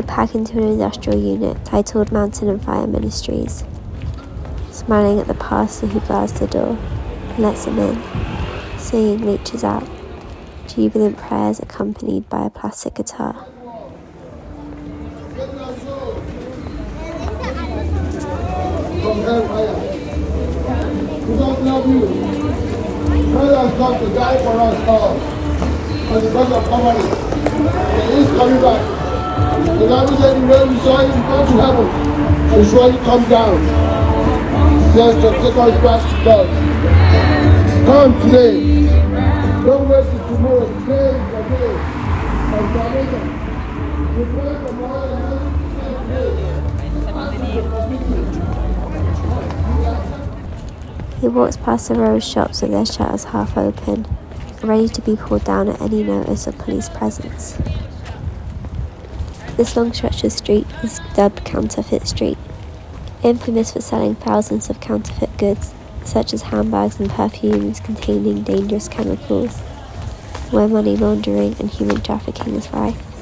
pack into an industrial unit titled Mountain and Fire Ministries, smiling at the pastor who guards the door and lets him in, singing reaches out, jubilant prayers accompanied by a plastic guitar. From hellfire. We don't love you. God has come to die for us all. And because of poverty, He is coming back. The Bible said the way we saw Him go to heaven and surely come down. Just to take us back to God. Come today. Don't wait till tomorrow. Today is the day of salvation. We pray for more than today. He walks past the row of shops with their shutters half open, ready to be pulled down at any notice of police presence. This long stretch of street is dubbed Counterfeit Street, infamous for selling thousands of counterfeit goods, such as handbags and perfumes containing dangerous chemicals, where money laundering and human trafficking is rife.